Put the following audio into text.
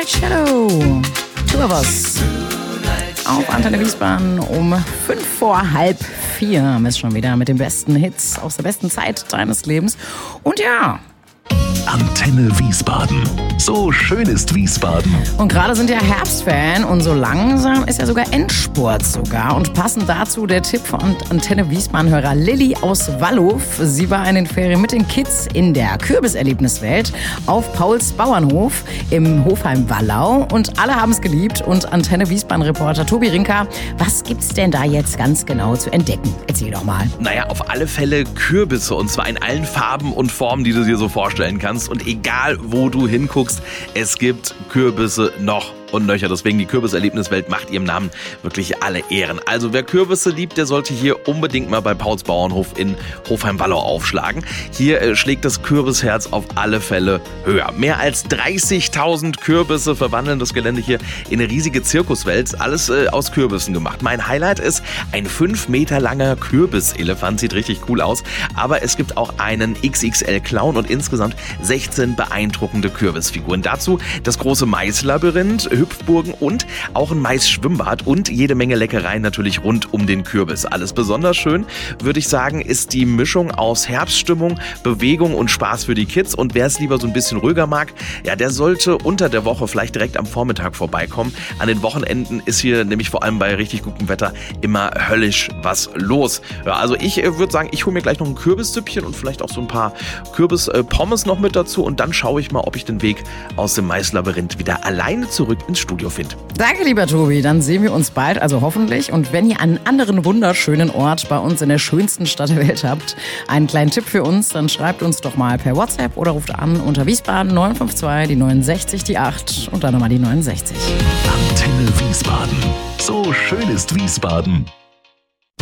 Cello. Two of Us. Auf Antenne Wiesbaden um 3:55 haben wir es schon wieder mit den besten Hits aus der besten Zeit deines Lebens. Und ja, Antenne Wiesbaden. So schön ist Wiesbaden. und gerade sind ja Herbstferien und so langsam ist ja sogar Endspurt sogar. Und passend dazu der Tipp von Antenne Wiesbaden-Hörer Lilly aus Wallow. Sie war in den Ferien mit den Kids in der Kürbiserlebniswelt auf Pauls Bauernhof im Hofheim Wallau. Und alle haben es geliebt. Und Antenne Wiesbaden-Reporter Tobi Rinker, was gibt's denn da jetzt ganz genau zu entdecken? Erzähl doch mal. Naja, auf alle Fälle Kürbisse und zwar in allen Farben und Formen, die du dir so vorstellen kannst. Und egal, wo du hinguckst, es gibt Kürbisse noch und nöcher. Deswegen die Kürbiserlebniswelt macht ihrem Namen wirklich alle Ehren. Also wer Kürbisse liebt, der sollte hier unbedingt mal bei Pauls Bauernhof in Hofheim-Wallau aufschlagen. Hier schlägt das Kürbisherz auf alle Fälle höher. Mehr als 30.000 Kürbisse verwandeln das Gelände hier in eine riesige Zirkuswelt. Alles aus Kürbissen gemacht. Mein Highlight ist ein 5 Meter langer Kürbiselefant. Sieht richtig cool aus. Aber es gibt auch einen XXL-Clown und insgesamt 16 beeindruckende Kürbisfiguren. Dazu das große Maislabyrinth, Hüpfburgen und auch ein Maisschwimmbad und jede Menge Leckereien natürlich rund um den Kürbis. Alles besonders schön, würde ich sagen, ist die Mischung aus Herbststimmung, Bewegung und Spaß für die Kids. Und wer es lieber so ein bisschen ruhiger mag, ja, der sollte unter der Woche vielleicht direkt am Vormittag vorbeikommen. An den Wochenenden ist hier nämlich vor allem bei richtig gutem Wetter immer höllisch was los. Ja, also ich würde sagen, ich hole mir gleich noch ein Kürbissüppchen und vielleicht auch so ein paar Kürbispommes noch mit dazu und dann schaue ich mal, ob ich den Weg aus dem Maislabyrinth wieder alleine zurück ins Studio finde. Danke, lieber Tobi. Dann sehen wir uns bald, also hoffentlich. Und wenn ihr einen anderen wunderschönen Ort bei uns in der schönsten Stadt der Welt habt, einen kleinen Tipp für uns, dann schreibt uns doch mal per WhatsApp oder ruft an unter Wiesbaden 952 die 69 die 8 und dann nochmal die 69. Antenne Wiesbaden. So schön ist Wiesbaden.